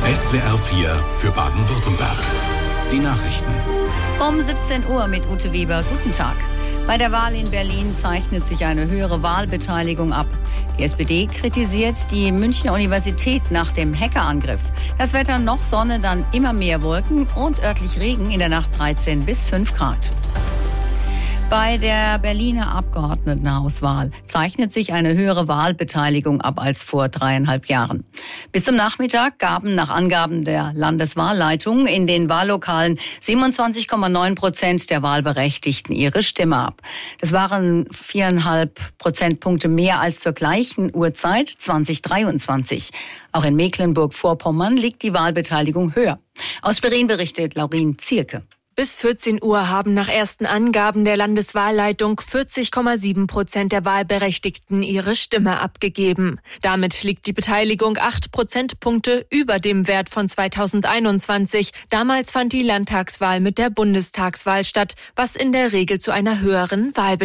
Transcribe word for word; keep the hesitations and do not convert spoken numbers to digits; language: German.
S W R vier für Baden-Württemberg. Die Nachrichten. Um siebzehn Uhr mit Ute Weber. Guten Tag. Bei der Wahl in Berlin zeichnet sich eine höhere Wahlbeteiligung ab. Die S P D kritisiert die Münchner Universität nach dem Hackerangriff. Das Wetter noch Sonne, dann immer mehr Wolken und örtlich Regen, in der Nacht dreizehn bis fünf Grad. Bei der Berliner Abgeordnetenhauswahl zeichnet sich eine höhere Wahlbeteiligung ab als vor dreieinhalb Jahren. Bis zum Nachmittag gaben nach Angaben der Landeswahlleitung in den Wahllokalen siebenundzwanzig Komma neun Prozent der Wahlberechtigten ihre Stimme ab. Das waren viereinhalb Prozentpunkte mehr als zur gleichen Uhrzeit zweitausenddreiundzwanzig. Auch in Mecklenburg-Vorpommern liegt die Wahlbeteiligung höher. Aus Schwerin berichtet Laurin Zielke. Bis vierzehn Uhr haben nach ersten Angaben der Landeswahlleitung vierzig Komma sieben Prozent der Wahlberechtigten ihre Stimme abgegeben. Damit liegt die Beteiligung acht Prozentpunkte über dem Wert von zweitausendeinundzwanzig. Damals fand die Landtagswahl mit der Bundestagswahl statt, was in der Regel zu einer höheren Wahlbeteiligung